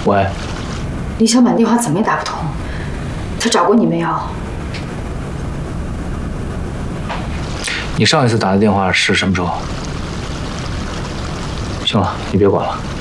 喂， 李小满电话怎么也打不通，他找过你没有？ 你上一次打的电话是什么时候？行了，你别管了。